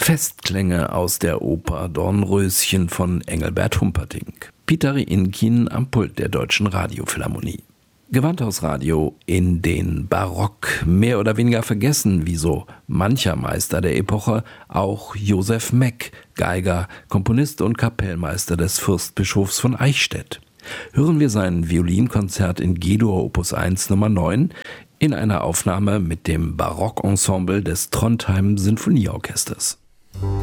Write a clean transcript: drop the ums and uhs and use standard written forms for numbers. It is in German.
Festklänge aus der Oper Dornröschen von Engelbert Humperdinck. Peter Rienkin am Pult der Deutschen Radiophilharmonie. Gewandhausradio in den Barock, mehr oder weniger vergessen, wie so mancher Meister der Epoche, auch Joseph Meck, Geiger, Komponist und Kapellmeister des Fürstbischofs von Eichstätt. Hören wir sein Violinkonzert in G-Dur Opus 1 Nummer 9 in einer Aufnahme mit dem Barockensemble des Trondheim Sinfonieorchesters.